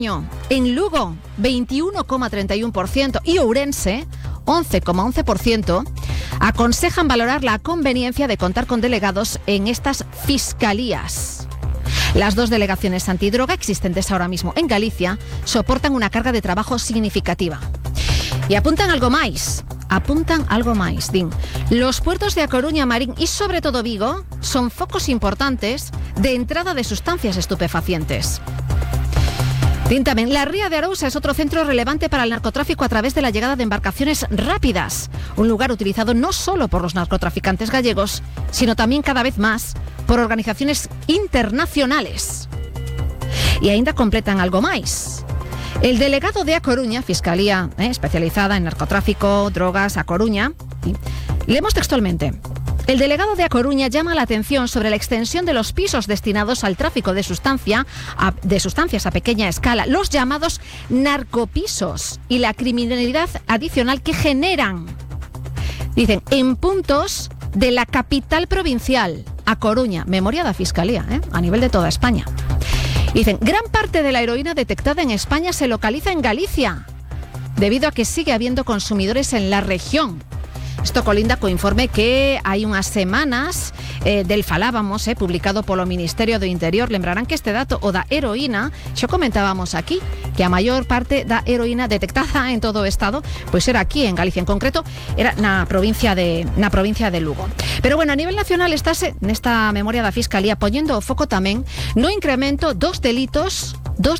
En Lugo, 21,31% y Ourense, 11,11%, aconsejan valorar la conveniencia de contar con delegados en estas fiscalías. Las dos delegaciones antidroga existentes ahora mismo en Galicia soportan una carga de trabajo significativa. Y apuntan algo máis, din. Los puertos de A Coruña, Marín y sobre todo Vigo son focos importantes de entrada de sustancias estupefacientes. También, la Ría de Arousa es otro centro relevante para el narcotráfico a través de la llegada de embarcaciones rápidas, un lugar utilizado no solo por los narcotraficantes gallegos, sino también cada vez más por organizaciones internacionales. Y ainda completan algo máis. El delegado de A Coruña, Fiscalía especializada en narcotráfico, drogas, A Coruña, leemos textualmente. El delegado de A Coruña llama la atención sobre la extensión de los pisos destinados al tráfico de sustancias a pequeña escala, los llamados narcopisos, y la criminalidad adicional que generan. Dicen, en puntos de la capital provincial, A Coruña, memoria da Fiscalía, a nivel de toda España. Dicen, gran parte de la heroína detectada en España se localiza en Galicia, debido a que sigue habiendo consumidores en la región. Isto colinda co informe que hai unhas semanas del falábamos, publicado polo Ministerio do Interior. Lembrarán que este dato, o da heroína, xa comentábamos aquí, que a maior parte da heroína detectada en todo o Estado, pois era aquí en Galicia, en concreto, era na provincia de Lugo. Pero bueno, a nivel nacional estáse nesta memoria da Fiscalía poñendo o foco tamén no incremento dos delitos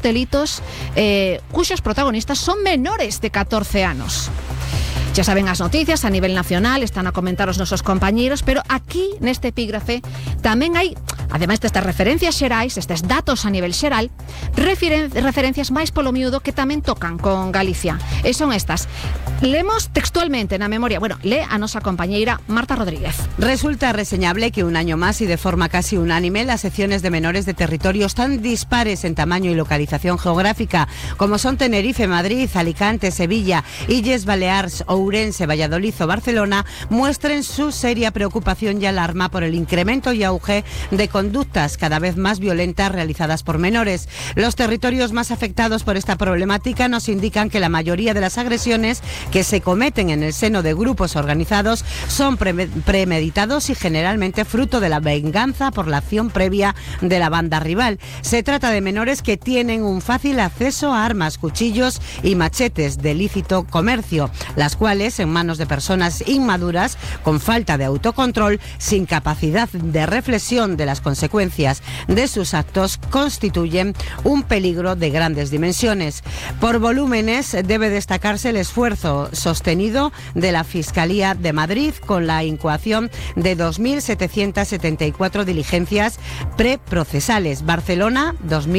cuxos protagonistas son menores de 14 anos. Ya saben as noticias a nivel nacional, están a comentar os nosos compañeiros, pero aquí neste epígrafe tamén hai, ademais destas referencias xerais, estes datos a nivel xeral, referencias máis polo miúdo que tamén tocan con Galicia. E son estas. Leemos textualmente na memoria, lee a nosa compañeira Marta Rodríguez. Resulta reseñable que un año más y de forma casi unánime las secciones de menores de territorios tan dispares en tamaño y localización geográfica como son Tenerife, Madrid, Alicante, Sevilla, Illes Balears, Ourense, Valladolid o Barcelona muestren su seria preocupación y alarma por el incremento y auge de conductas cada vez más violentas realizadas por menores. Los territorios más afectados por esta problemática nos indican que la mayoría de las agresiones que se cometen en el seno de grupos organizados son premeditados y generalmente fruto de la venganza por la acción previa de la banda rival. Se trata de menores que tienen un fácil acceso a armas, cuchillos y machetes de lícito comercio, las cuales, en manos de personas inmaduras, con falta de autocontrol, sin capacidad de reflexión de las consecuencias de sus actos, constituyen un peligro de grandes dimensiones. Por volúmenes, debe destacarse el esfuerzo sostenido de la Fiscalía de Madrid con la incoación de 2.774 diligencias preprocesales. Barcelona,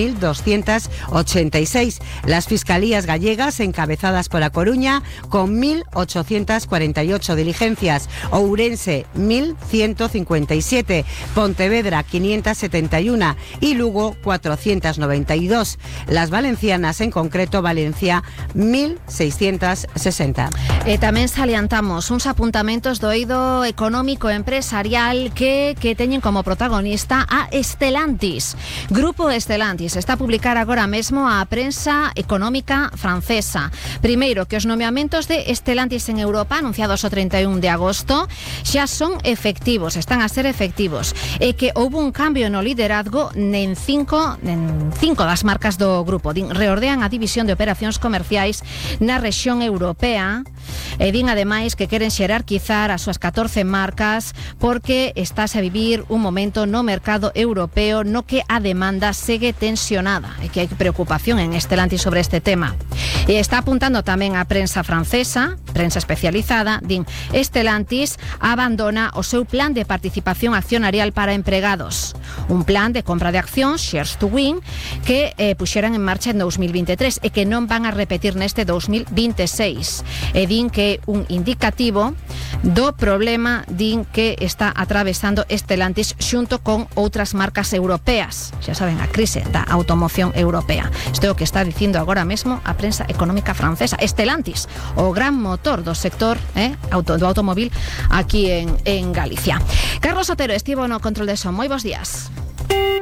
2.286. Las Fiscalías gallegas, encabezadas por A Coruña, con 1.848 diligencias. Ourense, 1.157. Pontevedra, 571. Y Lugo, 492. Las valencianas, en concreto Valencia, 1.660. Tamén salientamos uns apuntamentos do eido económico empresarial que teñen como protagonista a Stellantis. Grupo Stellantis está a publicar agora mesmo a prensa económica francesa. Primeiro, que os nomeamentos de Stellantis en Europa, anunciados o 31 de agosto, xa son efectivos, están a ser efectivos, e que houve un cambio no liderazgo en cinco das marcas do grupo. Reordean a división de operacións comerciais na rexión europea e din ademais que queren xerarquizar as súas 14 marcas porque estase a vivir un momento no mercado europeo no que a demanda segue tensionada e que hai preocupación en Stellantis sobre este tema. E está apuntando tamén a prensa francesa, prensa especializada, din Stellantis abandona o seu plan de participación accionarial para empregados, un plan de compra de accións, shares to win, que puxeran en marcha en 2023 e que non van a repetir neste 2026. E din que un indicativo do problema din que está atravesando Stellantis xunto con outras marcas europeas. Xa saben, a crise da automoción europea. Isto é o que está dicindo agora mesmo a prensa económica francesa. Stellantis, o gran motor do sector do automóvil aquí en Galicia. Carlos Otero estivo no control de son. Moi bons días.